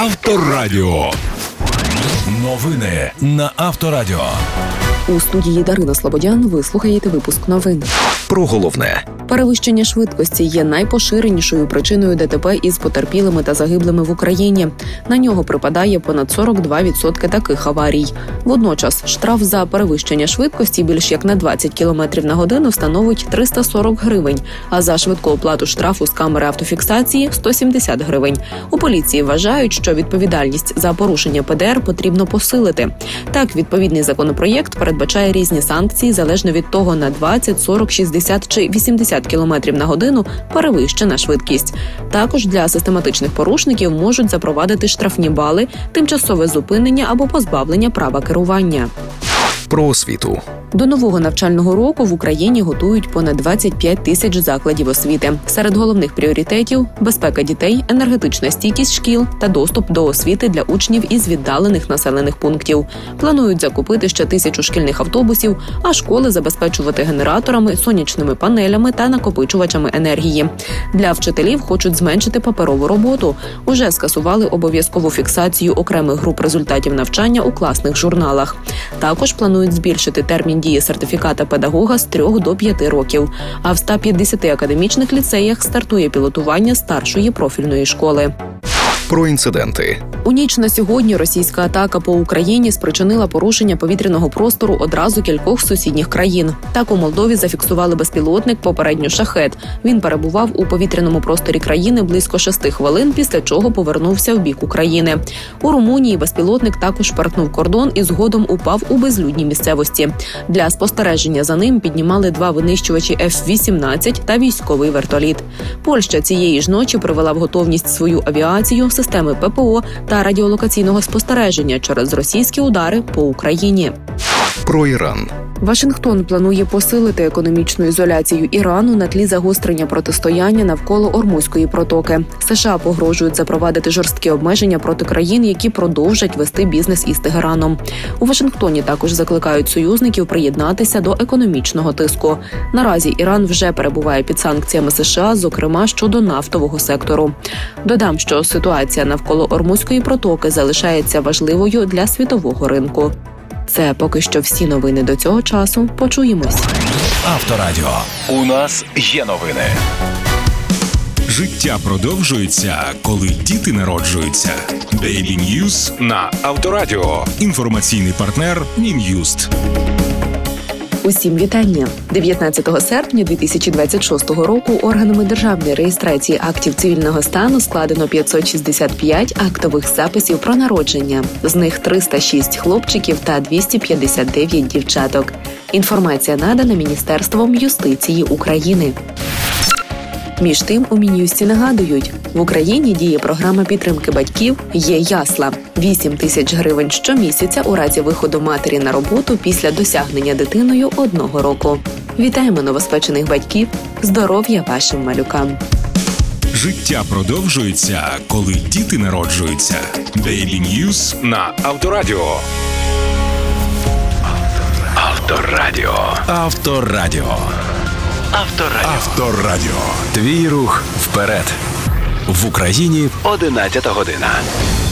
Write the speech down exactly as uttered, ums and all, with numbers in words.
Авторадіо. Новини на Авторадіо. У студії Дарина Слободян ви слухаєте випуск новин. Про головне. Перевищення швидкості є найпоширенішою причиною ДТП із потерпілими та загиблими в Україні. На нього припадає понад сорок два відсотки таких аварій. Водночас штраф за перевищення швидкості більш як на двадцять кілометрів на годину становить триста сорок гривень, а за швидку оплату штрафу з камери автофіксації – сто сімдесят гривень. У поліції вважають, що відповідальність за порушення ПДР потрібно посилити. Так, відповідний законопроєкт передбачає різні санкції залежно від того, на двадцять, сорок, шістдесят чи вісімдесят кілометрів на годину перевищена швидкість. Також для систематичних порушників можуть запровадити штрафні бали, тимчасове зупинення або позбавлення права керування. Про освіту. До нового навчального року в Україні готують понад двадцять п'ять тисяч закладів освіти. Серед головних пріоритетів – безпека дітей, енергетична стійкість шкіл та доступ до освіти для учнів із віддалених населених пунктів. Планують закупити ще тисячу шкільних автобусів, а школи забезпечувати генераторами, сонячними панелями та накопичувачами енергії. Для вчителів хочуть зменшити паперову роботу. Уже скасували обов'язкову фіксацію окремих груп результатів навчання у класних журналах. Також планують збільшити термін дії сертифіката педагога з трьох до п'яти років. А в ста п'ятдесяти академічних ліцеях стартує пілотування старшої профільної школи. Про інциденти. У ніч на сьогодні російська атака по Україні спричинила порушення повітряного простору одразу кількох сусідніх країн. Так, у Молдові зафіксували безпілотник, попередньо «Шахед». Він перебував у повітряному просторі країни близько шести хвилин, після чого повернувся в бік України. У Румунії безпілотник також перетнув кордон і згодом упав у безлюдній місцевості. Для спостереження за ним піднімали два винищувачі еф вісімнадцять та військовий вертоліт. Польща цієї ж ночі привела в готовність свою авіацію, системи пе пе о та радіолокаційного спостереження через російські удари по Україні. Про Іран. Вашингтон планує посилити економічну ізоляцію Ірану на тлі загострення протистояння навколо Ормузької протоки. США погрожують запровадити жорсткі обмеження проти країн, які продовжать вести бізнес із Тегераном. У Вашингтоні також закликають союзників приєднатися до економічного тиску. Наразі Іран вже перебуває під санкціями США, зокрема щодо нафтового сектору. Додам, що ситуація навколо Ормузької протоки залишається важливою для світового ринку. Це поки що всі новини до цього часу. Почуємось. Авторадіо. У нас є новини. Життя продовжується, коли діти народжуються. Baby News на Авторадіо. Інформаційний партнер Мін'юст. Усім вітання! дев'ятнадцятого серпня дві тисячі двадцять шостого року органами державної реєстрації актів цивільного стану складено п'ятсот шістдесят п'ять актових записів про народження. З них триста шість хлопчиків та двісті п'ятдесят дев'ять дівчаток. Інформація надана Міністерством юстиції України. Між тим, у Мін'юсті нагадують, в Україні діє програма підтримки батьків «Є ясла». вісім тисяч гривень щомісяця у разі виходу матері на роботу після досягнення дитиною одного року. Вітаємо новоспечених батьків! Здоров'я вашим малюкам! Життя продовжується, коли діти народжуються. Baby News на Авторадіо. Авторадіо. Авторадіо. Авторадіо. Авторадіо. Твій рух вперед. В Україні одинадцята година.